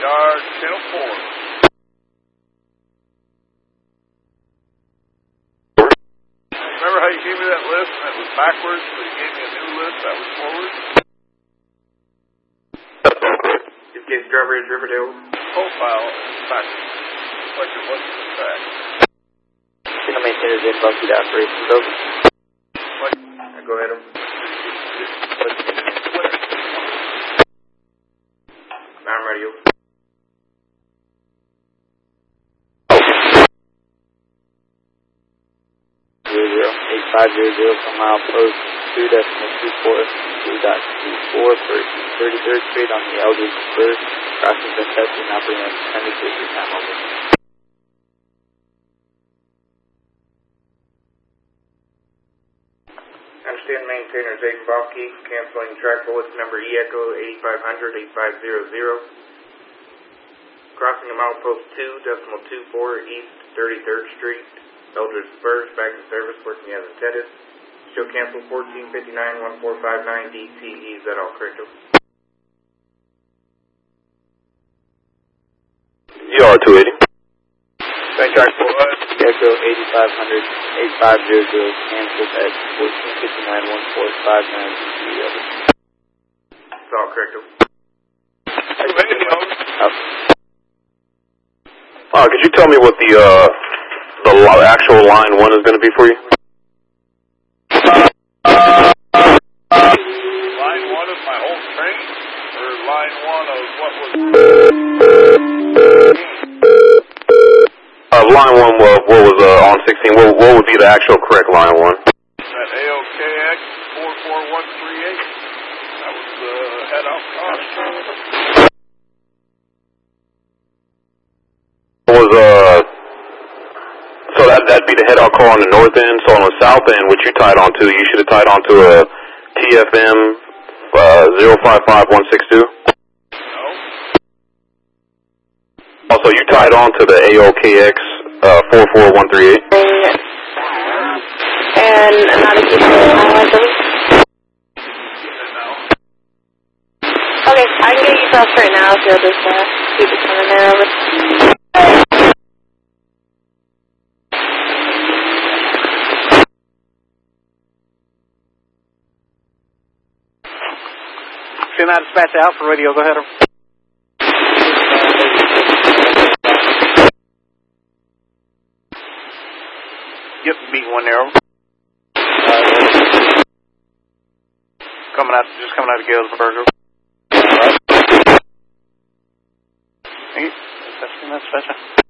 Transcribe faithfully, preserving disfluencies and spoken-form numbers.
radar channel four. Remember how you gave me that list and it was backwards, so you gave me a new list that was forward? Escape Strawberries, Riverdale. Profile is backwards, like it was in the track. Signal maintainers in Bumpy to operations, over. Like, Uh, go ahead. I'm radio. Zero zero eight five zero zero from milepost two decimal two four two dot two four for thirty-third Street on the Eldridge Spur. Crossing been tested and operating at ten degree time over. Understand maintainer Jake Bofke, canceling track bullet number E Echo eighty-five hundred eighty-five hundred. Crossing a milepost two decimal two four East thirty-third Street. Eldridge Spurs, back in service, working as intended. Show cancel fourteen fifty-nine one four five nine D T E, is that all correct? E R two eighty. thank you. Echo eighty-five hundred eighty-five hundred canceled at fourteen fifty-nine one four five nine D T E, over. It's all correct. Uh, could you tell me what the uh, the lo- actual line one is going to be for you? Line one of my whole train, or line one of what was... Uh, line one, well, what was uh, on sixteen? What, what would be the actual correct line one? That A O K X four four one three eight. That was the head out cost. Was uh, so that that'd be the head out call on the north end. So on the south end, what you tied onto, you should have tied onto a T F M uh, zero five five one six two. No. Also, you tied onto the A O K X uh, four four one three eight. And not a keep an Okay, I can get you off right now if you'll just uh, keep it coming there over. Send out dispatch to Alpha Radio, go ahead. Yep, meeting one there. Coming out, just coming out of Galesburg. Hey, that's, that's, that's,